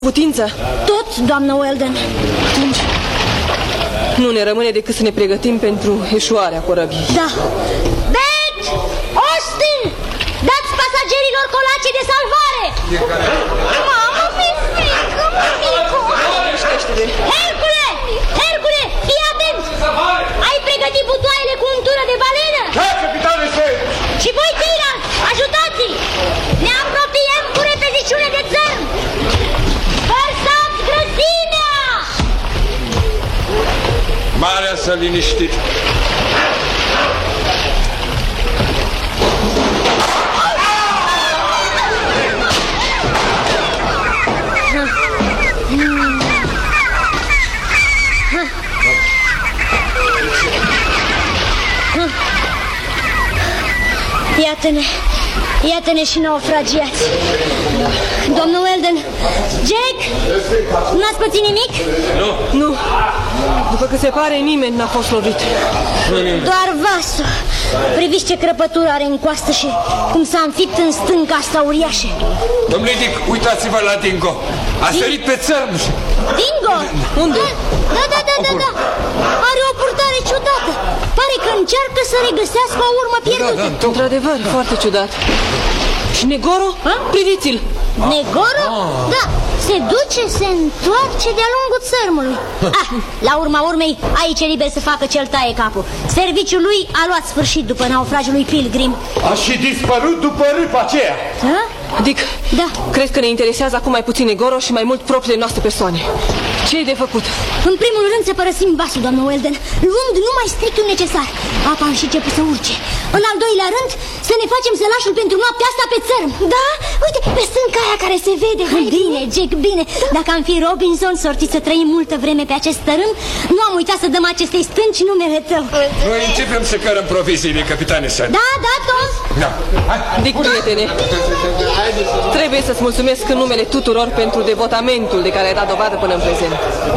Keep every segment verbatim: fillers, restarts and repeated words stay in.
putință? Tot, doamnă Weldon. Atunci nu ne rămâne decât să ne pregătim pentru eșuarea corăbiei. Da. Beck! Austin! Dați pasagerilor colace de salvare! Mamă, mi-e frică, mămico! Hercule! Hercule, fii atent! Ai pregătit butoaiele cu untură de balenă? Da, capitane, stai! Și voi ceilalți, ajutați-i! Ne apropiem cu repeziciune de țărm! Vărsați grăsimea! Marea s-a liniștit. Iată-ne, iată-ne și naufragiați. Domnul Weldon, Jack, n-ați pățit nimic? Nu. Nu. După că se pare, nimeni n-a fost lovit. Doar vasul. Priviți ce crăpătură are în coastă și cum s-a înfipt în stânca asta uriașă. Domnule Dick, uitați-vă la Dingo. A sărit pe țărm. Dingo? Unde? Da, da, da, da, da. Are o purtare ciudată. Pare că încearcă să regăsească o urmă pierdută. Da, da, într-adevăr, foarte ciudat. Și Negoro? Ha? Priviți-l! Negoro? Da, se duce, se întoarce de-a lungul țărmului. Ah, la urma urmei, aici e liber să facă ce-l taie capul. Serviciul lui a luat sfârșit după naufragiul lui Pilgrim. A și dispărut după râpa aceea. Da? Dick, Da. cred că ne interesează acum mai puțin Negoro și mai mult propriile noastre persoane. Ce e de făcut? În primul rând să părăsim vasul, doamnă Weldon, luând numai strictul necesar. Apa a și început să urce. În al doilea rând, să ne facem sălașul pentru noaptea asta pe țărm. Da? Uite, pe stânca aia care se vede. Hai, bine, Jack, bine. Dacă am fi Robinson, sortit să trăim multă vreme pe acest tărâm, nu am uitat să dăm acestei stânci numele tău. Noi începem să cărăm proviziile, capitane Sun. Da, da, Tom? Da. Dick, prietene, trebuie să-ți mulțumesc în numele tuturor pentru devotamentul de care ai dat dovadă până în prezent.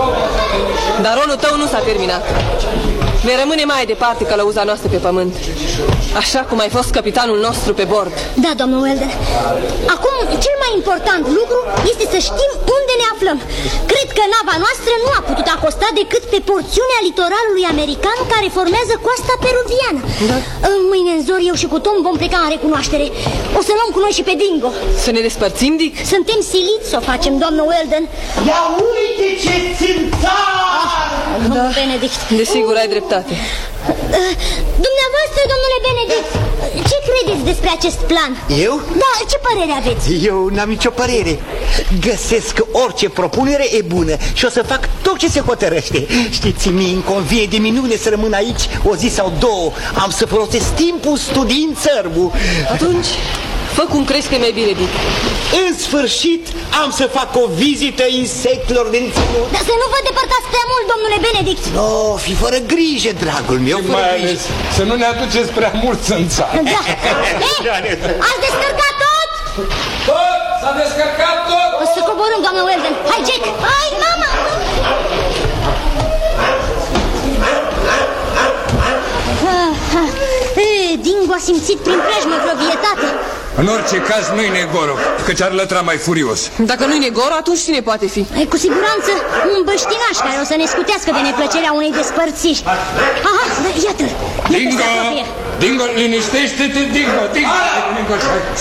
Dar rolul tău nu s-a terminat. Vei rămâne mai departe călăuza noastră pe pământ, așa cum ai fost capitanul nostru pe bord. Da, domnul Weldon. Acum, cel mai important lucru este să știm unde ne aflăm. Cred că nava noastră nu a putut acosta decât pe porțiunea litoralului american care formează coasta peruviană. Da. Mâine în zor, eu și cu Tom vom pleca în recunoaștere. O să luăm cu noi și pe Dingo. Să ne despărțim, Dick? Suntem siliți să o facem, domnul Weldon. Ia uite ce țânțar! Domnul Benedict. Desigur, ai dreptate. Dumneavoastră, domnule Benedict, ce credeți despre acest plan? Eu? Da, ce părere aveți? Eu n-am nicio părere. Găsesc că orice propunere e bună și o să fac tot ce se hotărăște. Știți, mie îmi convine de minune să rămân aici o zi sau două. Am să folosesc timpul studiind țărmul. Atunci, fă cum crezi că e mai bine, Dick. În sfârșit am să fac o vizită insectelor din ținut. Dar să nu vă depărtați prea mult, domnule Benedict. No, fi fără grijă, dragul meu, fără Mai grijă. ales să nu ne aduceți prea mult țânțar. Da. Ei, ați descărcat tot? Tot! S-a descărcat tot! O să coborâm, doamnă Weldon. Hai, Jack! Hai, mama! E, Dingo a simțit prin preajmă vreo vietate. În orice caz nu-i Negoro, căci ar lătra mai furios. Dacă nu-i Negoro, atunci cine poate fi? E cu siguranță un băștinaș care o să ne scutească de neplăcerea unei despărțiri. Aha, da, iată-l! Dingo! Dingo, liniștește-te, Dingo! Dingo! Dingo!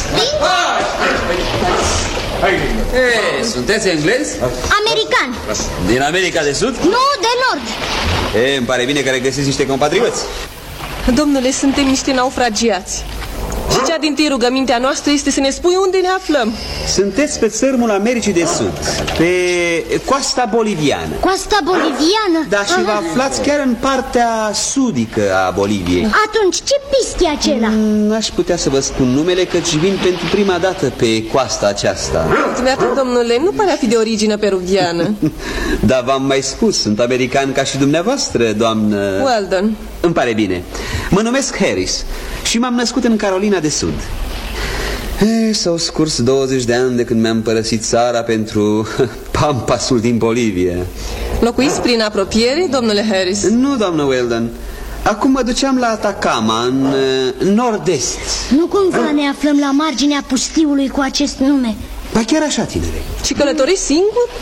Hai, Dingo! Ei, sunteți englezi? American. Din America de Sud? Nu, de nord. E, îmi pare bine că regăsiți niște compatrioți. Domnule, suntem niște naufragiați. Și cea dintâi rugămintea noastră este să ne spui unde ne aflăm. Sunteți pe țărmul Americii de Sud, pe coasta boliviană. Coasta boliviană? Da, și vă aflați chiar în partea sudică a Boliviei. Atunci, ce pist e acela? N-aș putea să vă spun numele, căci vin pentru prima dată pe coasta aceasta. Dumneata, domnule, nu pare a fi de origine peruviană. Dar v-am mai spus, sunt american ca și dumneavoastră, doamnă... Weldon. Îmi pare bine. Mă numesc Harris și m-am născut în Carolina de Sud. S-au scurs douăzeci de ani de când mi-am părăsit țara pentru pampasul din Bolivia. Locuiți prin apropiere, domnule Harris? Nu, doamnă Weldon. Acum mă duceam la Atacama, în nord-est. Nu cumva ne aflăm la marginea pustiului cu acest nume? Ba chiar așa, tinere. Și călătoriți singur?